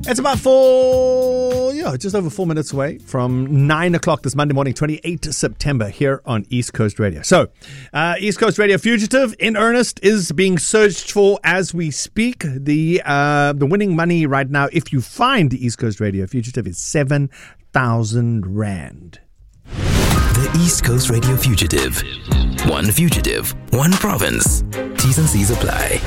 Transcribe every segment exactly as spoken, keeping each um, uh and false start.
It's about four, yeah, just over four minutes away from nine o'clock this Monday morning, twenty-eighth of September, here on East Coast Radio. So, uh, East Coast Radio Fugitive in earnest is being searched for as we speak. The uh, the winning money right now, if you find the East Coast Radio Fugitive, is seven thousand rand. The East Coast Radio Fugitive. One fugitive, one province. T's and C's apply.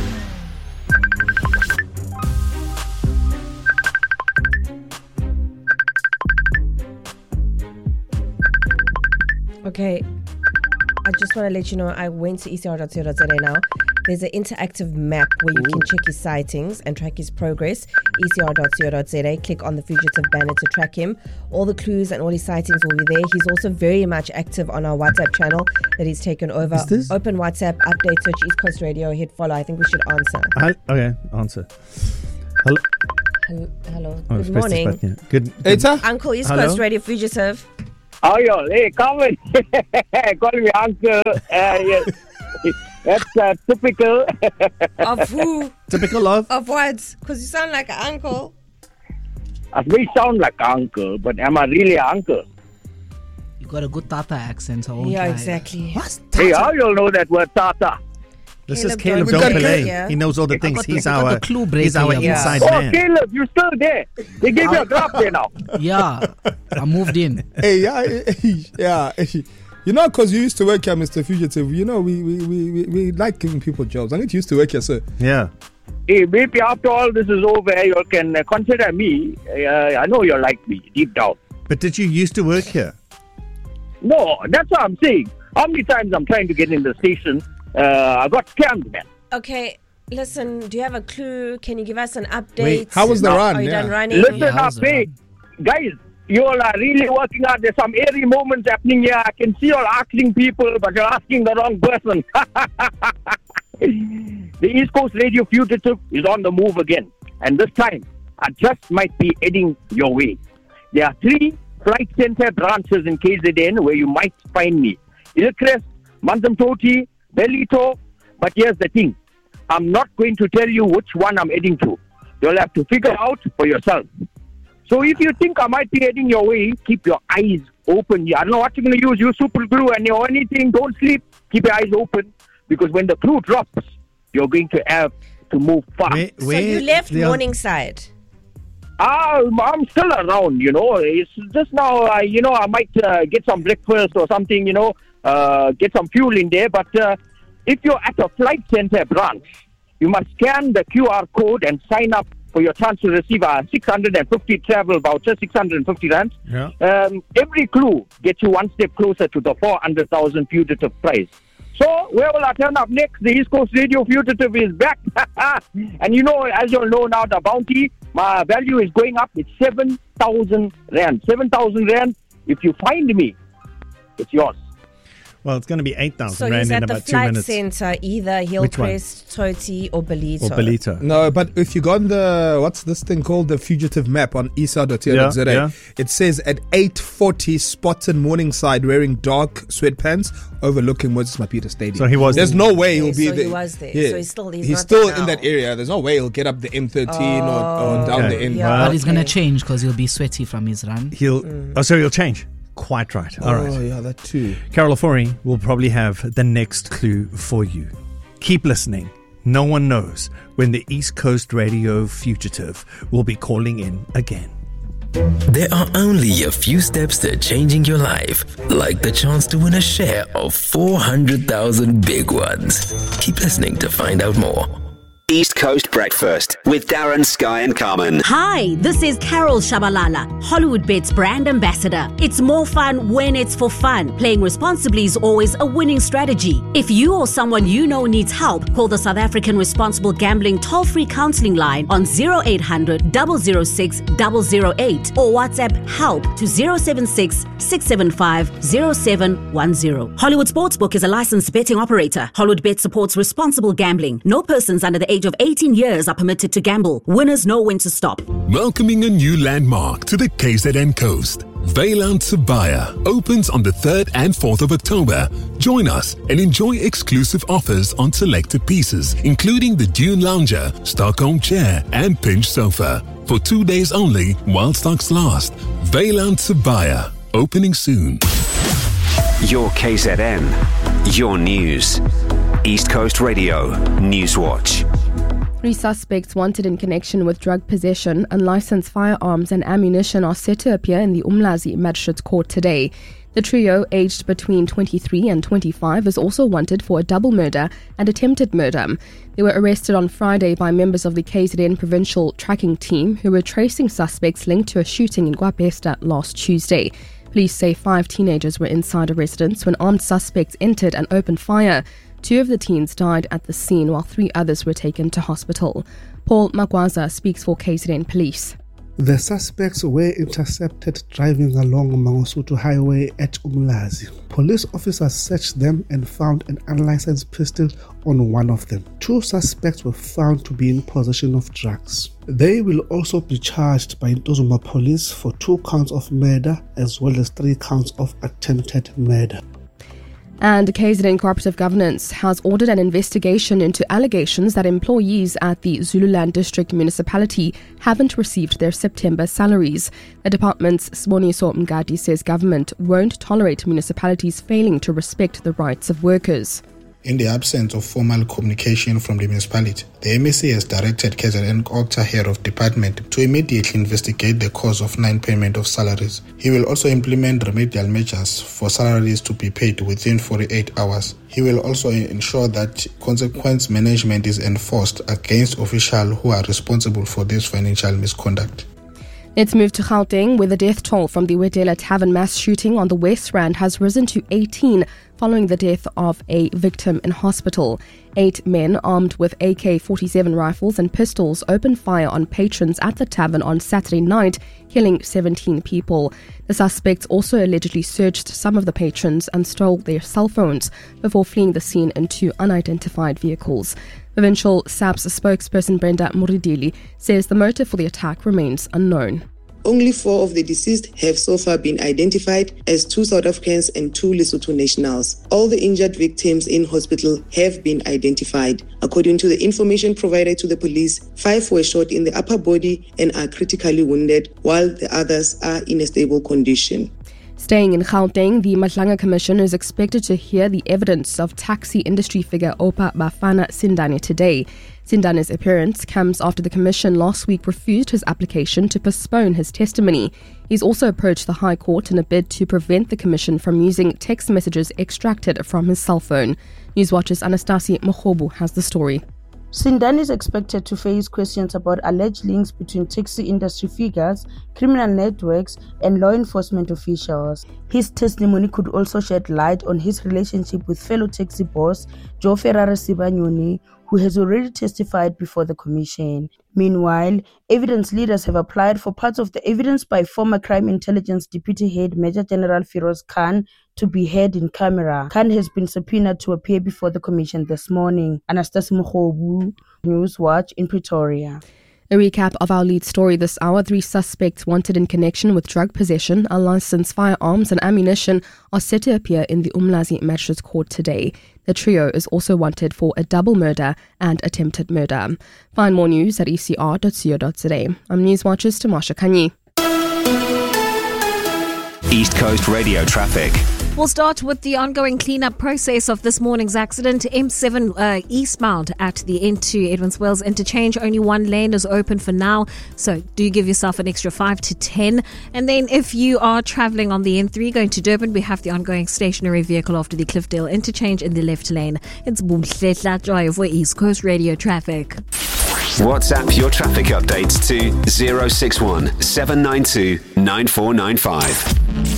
Okay, I just want to let you know I went to E C R dot co dot za now. There's an interactive map where you can check his sightings and track his progress. E C R dot co dot za. Click on the fugitive banner to track him. All the clues and all his sightings will be there. He's also very much active on our WhatsApp channel that he's taken over. Is this? Open WhatsApp, update, search East Coast Radio, hit follow. I think we should answer. I, okay, answer. Hello. Hello. Hello. Oh, Good morning. Button, yeah. Good. It's a Uncle East Hello? Coast Radio Fugitive. How are you? Hey, come in. Call me uncle. Uh, yes. That's uh, typical. Of who? Typical of? Of what? Because you sound like an uncle. I may sound like uncle, but am I really an uncle? You got a good Tata accent, so I won't Yeah, try. exactly. What's Hey, Tata? how you know that word Tata? This Caleb is Caleb Don't Don't Donpele. Play. Yeah. He knows all the things. got the- He's I got our, the clue he's our breaker here, inside Oh, man. Caleb, you still there? They gave you a graph there now. Yeah, I moved in. hey, yeah, yeah. You know, because you used to work here, Mister Fugitive. You know, we we, we, we we like giving people jobs. I need you used to work here, sir. Yeah. Hey, maybe after all this is over, you can uh, consider me. Uh, I know you like me deep down. But did you used to work here? No, that's what I'm saying. How many times I'm trying to get in the station, uh, I got scammed, man. Okay, listen, do you have a clue? Can you give us an update? Wait, How was the No, run? Are you Yeah. done running? Listen Yeah, up, how's it hey, guys. You all are really working hard. There's some airy moments happening here. I can see you all asking people, but you're asking the wrong person. The East Coast Radio Fugitive is on the move again. And this time, I just might be heading your way. There are three flight center branches in K Z N where you might find me. Hillcrest, Manzamtoti, Bellito. But here's the thing. I'm not going to tell you which one I'm heading to. You'll have to figure out for yourself. So if you think I might be heading your way, keep your eyes open. I don't know what you're going to use. Use super glue and or anything. Don't sleep. Keep your eyes open. Because when the glue drops, you're going to have to move fast. Where, So where you left Leon- Morningside. Ah, I'm still around, you know. It's just now, uh, you know, I might uh, get some breakfast or something, you know, uh, get some fuel in there. But uh, if you're at a flight center branch, you must scan the Q R code and sign up for your chance to receive a six hundred fifty travel voucher, six hundred fifty rand. Yeah. Um, every clue gets you one step closer to the four hundred thousand fugitive prize. So, where will I turn up next? The East Coast Radio Fugitive is back. And you know, as you all know now, the bounty, my value is going up. It's seven thousand rand. seven thousand rand. If you find me, it's yours. Well, it's going to be eight thousand So rand he's in at the about two flight minutes. center, either Hillcrest, Toti, or Belito. Or Belito. No, but if you go on the, what's this thing called, the fugitive map on E C R dot co dot za, Yeah, yeah. it says at eight forty, spotted Morningside wearing dark sweatpants overlooking Moses Mapita Stadium. So he was There's there. no way he'll Okay, be so there. he was there. Yeah. So he's still- he's he's not still there in now. that area. There's no way he'll get up the M thirteen or, or down Okay. the end. Yeah. But he's gonna Okay. change because he'll be sweaty from his run. He'll. Oh, so he'll change. Quite right. All right. Oh, yeah, that too. Carol Ofori will probably have the next clue for you. Keep listening. No one knows when the East Coast Radio Fugitive will be calling in again. There are only a few steps to changing your life, like the chance to win a share of four hundred thousand big ones. Keep listening to find out more. East Coast Breakfast with Darren, Sky and Carmen. Hi, this is Carol Shabalala, Hollywood Bets brand ambassador. It's more fun when it's for fun. Playing responsibly is always a winning strategy. If you or someone you know needs help, call the South African Responsible Gambling toll-free counseling line on zero eight hundred, double oh six, double oh eight or WhatsApp help to zero seven six, six seven five, zero seven one zero. Hollywood Sportsbook is a licensed betting operator. Hollywood Bet supports responsible gambling. No persons under the age of eighteen years are permitted to gamble. Winners know when to stop. Welcoming a new landmark to the K Z N coast. Wayland Sibaya opens on the third and fourth of October. Join us and enjoy exclusive offers on selected pieces, including the Dune Lounger, Stockholm Chair, and Pinch Sofa. For two days only, while stocks last. Wayland Sibaya, opening soon. Your K Z N, your news. East Coast Radio, Newswatch. Three suspects wanted in connection with drug possession, unlicensed firearms and ammunition are set to appear in the Umlazi Magistrates Court today. The trio, aged between twenty-three and twenty-five, is also wanted for a double murder and attempted murder. They were arrested on Friday by members of the K Z N Provincial Tracking Team who were tracing suspects linked to a shooting in Guapesta last Tuesday. Police say five teenagers were inside a residence when armed suspects entered and opened fire. Two of the teens died at the scene while three others were taken to hospital. Paul Magwaza speaks for K Z N Police. The suspects were intercepted driving along Mangosuthu Highway at Umlazi. Police officers searched them and found an unlicensed pistol on one of them. Two suspects were found to be in possession of drugs. They will also be charged by Ntozuma Police for two counts of murder as well as three counts of attempted murder. And K Z N Cooperative Governance has ordered an investigation into allegations that employees at the Zululand District Municipality haven't received their September salaries. The department's Siboniso Mgadi says government won't tolerate municipalities failing to respect the rights of workers. In the absence of formal communication from the municipality, the M S A has directed K Z N Octa Head of Department to immediately investigate the cause of non-payment of salaries. He will also implement remedial measures for salaries to be paid within forty-eight hours. He will also ensure that consequence management is enforced against officials who are responsible for this financial misconduct. Let's move to Gauteng, where the death toll from the Wedela Tavern mass shooting on the West Rand has risen to eighteen following the death of a victim in hospital. Eight men armed with A K forty-seven rifles and pistols opened fire on patrons at the tavern on Saturday night, killing seventeen people. The suspects also allegedly searched some of the patrons and stole their cell phones before fleeing the scene in two unidentified vehicles. Provincial S A P S spokesperson Brenda Muridili says the motive for the attack remains unknown. Only four of the deceased have so far been identified as two South Africans and two Lesotho nationals. All the injured victims in hospital have been identified. According to the information provided to the police, five were shot in the upper body and are critically wounded, while the others are in a stable condition. Staying in Gauteng, the Madlanga Commission is expected to hear the evidence of taxi industry figure Opa Bafana Sindane today. Sindane's appearance comes after the Commission last week refused his application to postpone his testimony. He's also approached the High Court in a bid to prevent the Commission from using text messages extracted from his cell phone. Newswatch's Anastasi Mokhobu has the story. Sindane is expected to face questions about alleged links between taxi industry figures, criminal networks, and law enforcement officials. His testimony could also shed light on his relationship with fellow taxi boss Joe Ferrara Sibanyoni, who has already testified before the commission. Meanwhile, evidence leaders have applied for parts of the evidence by former Crime Intelligence Deputy Head Major General Firoz Khan to be heard in camera. Khan has been subpoenaed to appear before the commission this morning. Anastasia Mokhobu, Newswatch in Pretoria. A recap of our lead story this hour. Three suspects wanted in connection with drug possession, unlicensed firearms and ammunition are set to appear in the Umlazi Magistrates Court today. The trio is also wanted for a double murder and attempted murder. Find more news at e c r dot co dot za. I'm Newswatch's Tamasha Kanyi. East Coast Radio traffic. We'll start with the ongoing cleanup process of this morning's accident. M seven uh, eastbound at the N two Edmonds Wells interchange. Only one lane is open for now, so do give yourself an extra five to ten. And then if you are travelling on the N three going to Durban, we have the ongoing stationary vehicle after the Cliffdale interchange in the left lane. It's Bumhletla Joy for East Coast Radio traffic. WhatsApp your traffic updates to zero six one seven nine two nine four nine five.